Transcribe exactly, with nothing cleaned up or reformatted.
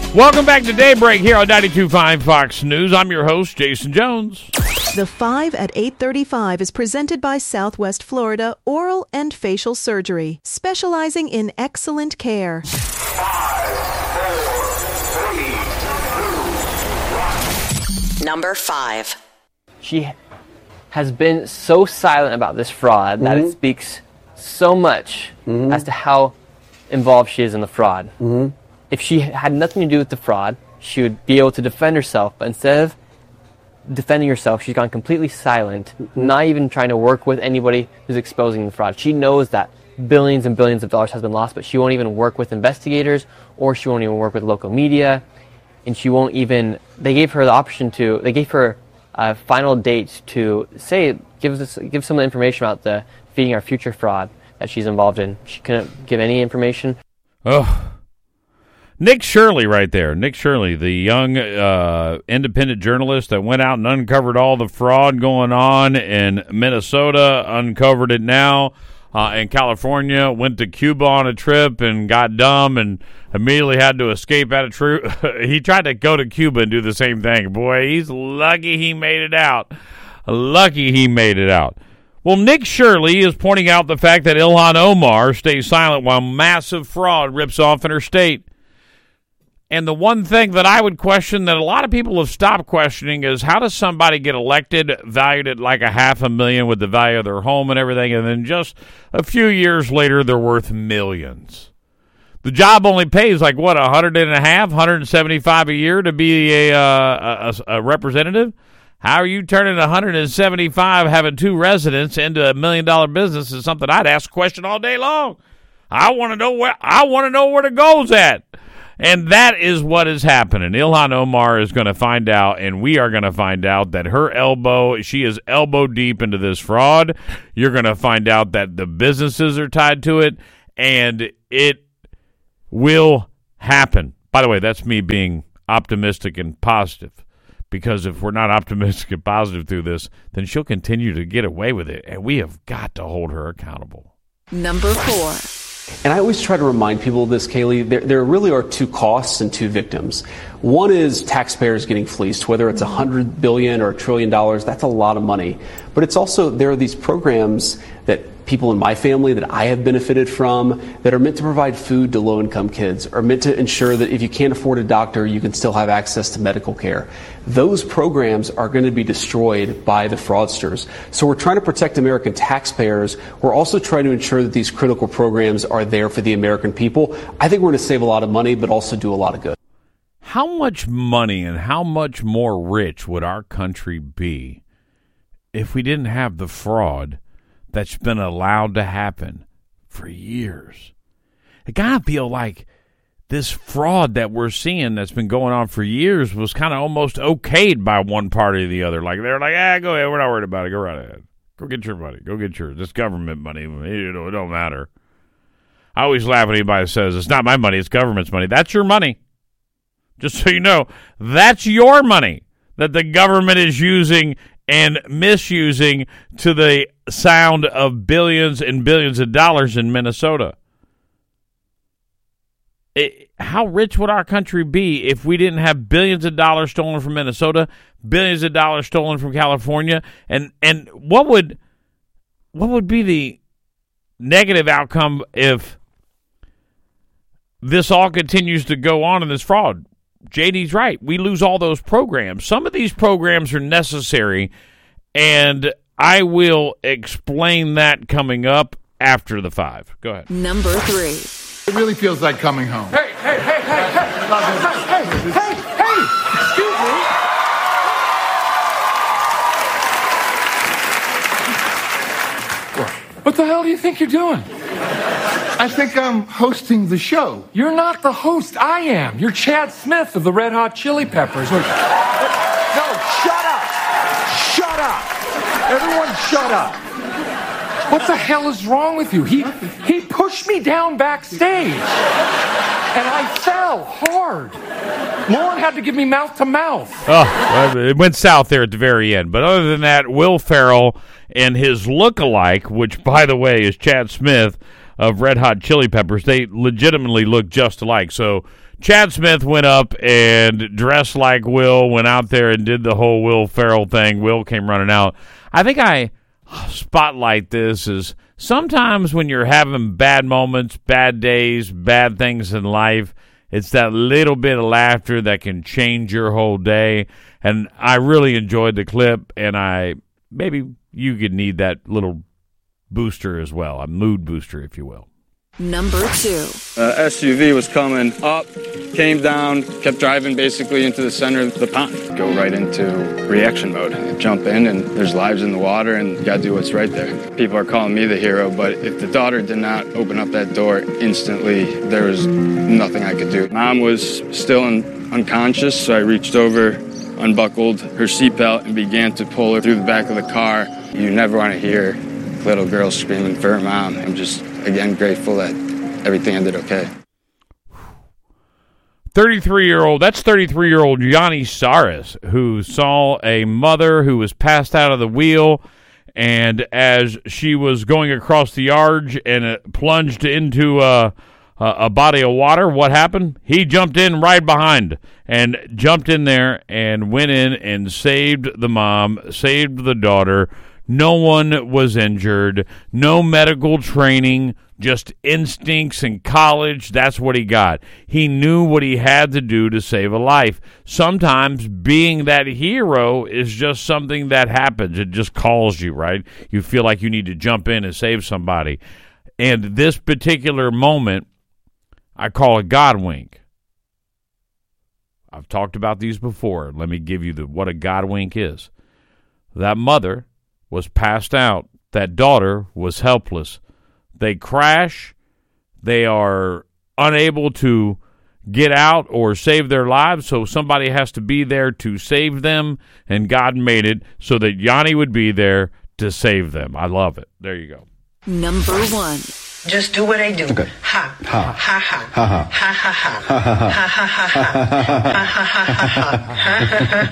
Welcome back to Daybreak here on ninety-two point five Fox News. I'm your host, Jason Jones. The five at eight thirty-five is presented by Southwest Florida Oral and Facial Surgery, specializing in excellent care. Five, four, three, two, one. Number five. She has been so silent about this fraud that mm-hmm. it speaks so much mm-hmm. as to how involved she is in the fraud. Mm-hmm. If she had nothing to do with the fraud, she would be able to defend herself. But instead of defending herself, she's gone completely silent, mm-hmm. not even trying to work with anybody who's exposing the fraud. She knows that billions and billions of dollars has been lost, but she won't even work with investigators, or she won't even work with local media, and she won't even, they gave her the option to, they gave her a final date to say, give us, give some information about the Feeding Our Future fraud that she's involved in. She couldn't give any information. Oh. Nick Shirley right there. Nick Shirley, the young uh, independent journalist that went out and uncovered all the fraud going on in Minnesota, uncovered it now uh, in California, went to Cuba on a trip and got dumb and immediately had to escape out of truth. He tried to go to Cuba and do the same thing. Boy, he's lucky he made it out. Lucky he made it out. Well, Nick Shirley is pointing out the fact that Ilhan Omar stays silent while massive fraud rips off in her state. And the one thing that I would question that a lot of people have stopped questioning is how does somebody get elected, valued at like a half a million with the value of their home and everything, and then just a few years later they're worth millions? The job only pays like, what, a hundred and a half, one hundred seventy-five a year to be a, uh, a, a representative? How are you turning one hundred seventy-five, having two residents, into a million-dollar business is something I'd ask a question all day long. I want to know where I want to know where the goal's at. And that is what is happening. Ilhan Omar is going to find out, and we are going to find out that her elbow, she is elbow deep into this fraud. You're going to find out that the businesses are tied to it, and it will happen. By the way, that's me being optimistic and positive, because if we're not optimistic and positive through this, then she'll continue to get away with it, and we have got to hold her accountable. Number four. And I always try to remind people of this, Kaylee. There, there really are two costs and two victims. One is taxpayers getting fleeced, whether it's a hundred billion or a trillion dollars. That's a lot of money. But it's also, there are these programs that people in my family that I have benefited from that are meant to provide food to low-income kids, are meant to ensure that if you can't afford a doctor, you can still have access to medical care. Those programs are going to be destroyed by the fraudsters. So we're trying to protect American taxpayers. We're also trying to ensure that these critical programs are there for the American people. I think we're going to save a lot of money, but also do a lot of good. How much money and how much more rich would our country be if we didn't have the fraud that's been allowed to happen for years? It gotta feel like this fraud that we're seeing that's been going on for years was kind of almost okayed by one party or the other. Like they're like, ah, go ahead, we're not worried about it. Go right ahead. Go get your money. Go get your this government money. You know, it don't matter. I always laugh when anybody says it's not my money, it's government's money. That's your money. Just so you know, that's your money that the government is using and misusing to the sound of billions and billions of dollars in Minnesota. It, how rich would our country be if we didn't have billions of dollars stolen from Minnesota, billions of dollars stolen from California, and and what would what would be the negative outcome if this all continues to go on in this fraud? J D's right. We lose all those programs. Some of these programs are necessary, and I will explain that coming up after the five. Go ahead. Number three. It really feels like coming home. Hey, hey, hey, hey, hey, hey, hey, hey, hey, excuse me. What the hell do you think you're doing? I think I'm hosting the show. You're not the host. I am. You're Chad Smith of the Red Hot Chili Peppers. No, shut up. Shut up. Everyone shut up. What the hell is wrong with you? He he pushed me down backstage. And I fell hard. Lauren had to give me mouth to mouth. Oh, it went south there at the very end. But other than that, Will Ferrell and his look-alike, which, by the way, is Chad Smith, of Red Hot Chili Peppers. They legitimately look just alike. So Chad Smith went up and dressed like Will, went out there and did the whole Will Ferrell thing. Will came running out. I think I spotlight this as sometimes when you're having bad moments, bad days, bad things in life, it's that little bit of laughter that can change your whole day. And I really enjoyed the clip, and I maybe you could need that little booster as well, a mood booster, if you will. Number two. Uh, S U V was coming up, came down, kept driving basically into the center of the pond. Go right into reaction mode. Jump in, and there's lives in the water, and you gotta do what's right there. People are calling me the hero, but if the daughter did not open up that door instantly, there was nothing I could do. Mom was still in, unconscious, so I reached over, unbuckled her seatbelt, and began to pull her through the back of the car. You never want to hear little girls screaming for her mom. I'm just, again, grateful that everything ended okay. thirty-three-year-old, that's thirty-three-year-old Yanni Saris, who saw a mother who was passed out of the wheel, and as she was going across the yard and it plunged into a, a, a body of water, what happened? He jumped in right behind and jumped in there and went in and saved the mom, saved the daughter. No one was injured, no medical training, just instincts in college. That's what he got. He knew what he had to do to save a life. Sometimes being that hero is just something that happens. It just calls you, right? You feel like you need to jump in and save somebody. And this particular moment, I call a God wink. I've talked about these before. Let me give you the what a God wink is. That mother was passed out. That daughter was helpless. They crash. They are unable to get out or save their lives, so somebody has to be there to save them, and God made it so that Yanni would be there to save them. I love it. There you go. Number one. Just do what I do. Okay. Ha. Ha. Ha ha. Ha ha. Ha ha ha. Ha ha ha. Ha ha ha ha. Ha ha ha ha.